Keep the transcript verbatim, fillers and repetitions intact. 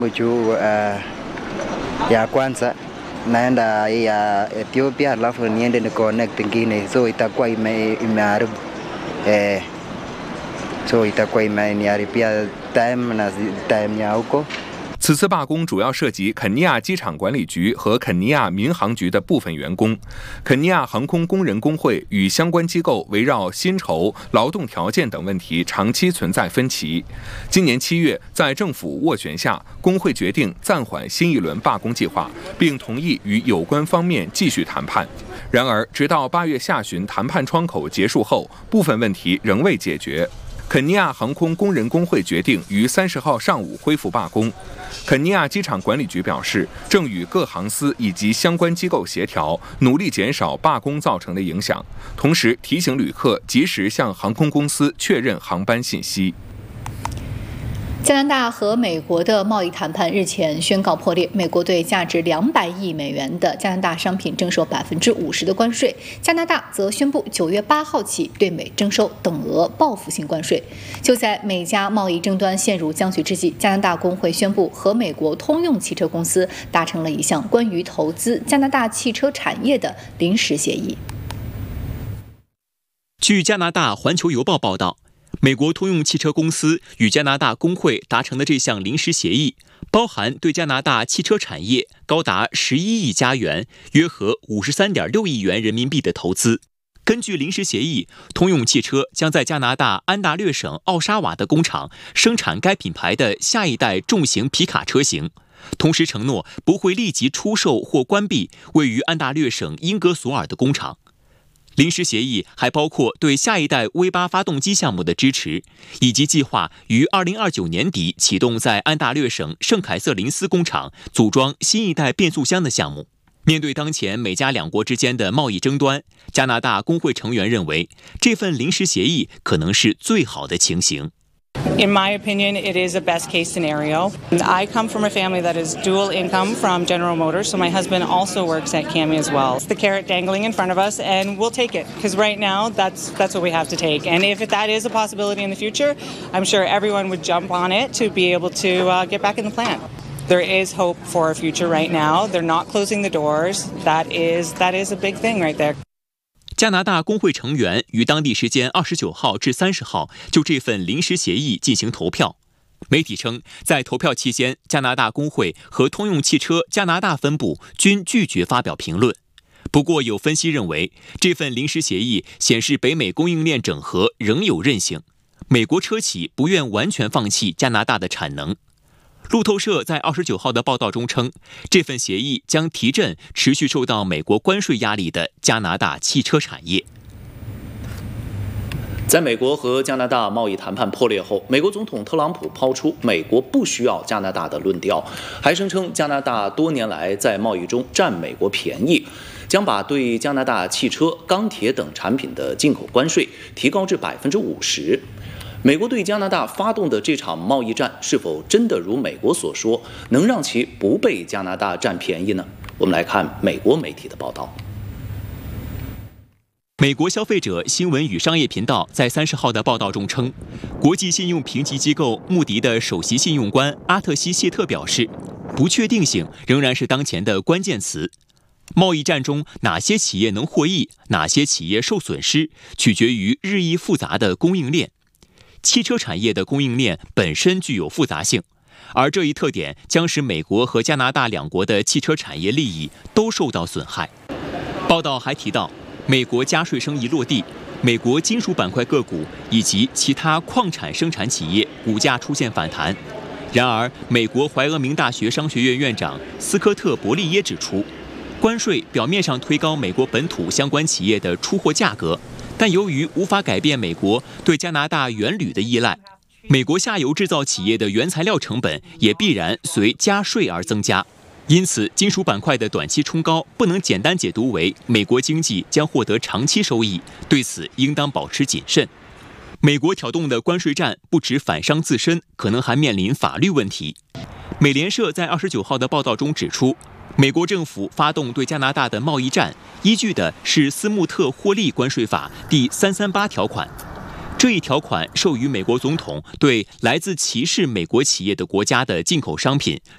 Mucho ya kwanza naenda ya Ethiopia alafu niende ni connect ingine, so itakuwa ime imeharibu eh, so itakuwa imeniharibia time na time ya huko。 此次罢工主要涉及肯尼亚机场管理局和肯尼亚民航局的部分员工。肯尼亚航空工人工会与相关机构围绕薪酬、劳动条件等问题长期存在分歧。今年七月，在政府斡旋下，工会决定暂缓新一轮罢工计划，并同意与有关方面继续谈判。然而，直到八月下旬谈判窗口结束后，部分问题仍未解决。肯尼亚航空工人工会决定于三十号上午恢复罢工。肯尼亚机场管理局表示，正与各航司以及相关机构协调，努力减少罢工造成的影响，同时提醒旅客及时向航空公司确认航班信息。 加拿大和美国的贸易谈判日前宣告破裂，美国对价值两百亿美元的加拿大商品征收百分之五十的关税，加拿大则宣布九月八号起对美征收等额报复性关税。就在美加贸易争端陷入僵局之际，加拿大工会宣布和美国通用汽车公司达成了一项关于投资加拿大汽车产业的临时协议。 据加拿大环球邮报报道，美国通用汽车公司与加拿大工会达成的这项临时协议，包含对加拿大汽车产业高达十一亿加元，约合五十三点六亿元人民币的投资。根据临时协议，通用汽车将在加拿大安大略省奥沙瓦的工厂生产该品牌的下一代重型皮卡车型，同时承诺不会立即出售或关闭位于安大略省英格索尔的工厂。临时协议还包括对下一代 V 八 发动机项目的支持，以及计划于二零二九年底启动在安大略省圣凯瑟琳斯工厂组装新一代变速箱的项目。面对当前美加两国之间的贸易争端，加拿大工会成员认为，这份临时协议可能是最好的情形。 In my opinion, it is a best case scenario. I come from a family that is dual income from General Motors, so my husband also works at C A M I as well. It's the carrot dangling in front of us, and we'll take it, because right now that's that's what we have to take. And if that is a possibility in the future, I'm sure everyone would jump on it to be able to uh, get back in the plant. There is hope for a future right now. They're not closing the doors. That is that is a big thing right there. 加拿大工会成员于当地时间二十九号至三十号就这份临时协议进行投票。媒体称，在投票期间，加拿大工会和通用汽车加拿大分部均拒绝发表评论。不过，有分析认为，这份临时协议显示北美供应链整合仍有韧性，美国车企不愿完全放弃加拿大的产能。路透社在二十九号的报道中称，这份协议将提振持续受到美国关税压力的加拿大汽车产业。 在美国和加拿大贸易谈判破裂后，美国总统特朗普抛出美国不需要加拿大的论调，还声称加拿大多年来在贸易中占美国便宜，将把对加拿大汽车、钢铁等产品的进口关税提高至百分之五十。美国对加拿大发动的这场贸易战是否真的如美国所说，能让其不被加拿大占便宜呢？我们来看美国媒体的报道。 美国消费者新闻与商业频道在三十号的报道中称，国际信用评级机构穆迪的首席信用官阿特西谢特表示，不确定性仍然是当前的关键词。贸易战中哪些企业能获益，哪些企业受损失，取决于日益复杂的供应链。汽车产业的供应链本身具有复杂性，而这一特点将使美国和加拿大两国的汽车产业利益都受到损害。报道还提到，美国加税声一落地，美国金属板块个股以及其他矿产生产企业股价出现反弹。然而，美国怀俄明大学商学院院长斯科特·伯利耶指出，关税表面上推高美国本土相关企业的出货价格，但由于无法改变美国对加拿大原铝的依赖，美国下游制造企业的原材料成本也必然随加税而增加。因此，金属板块的短期冲高不能简单解读为美国经济将获得长期收益，对此应当保持谨慎。美国挑动的关税战不止反伤自身，可能还面临法律问题。美联社在二十九号的报道中指出，美国政府发动对加拿大的贸易战，依据的是斯穆特获利关税法第三三八条款。这一条款授予美国总统对来自歧视美国企业的国家的进口商品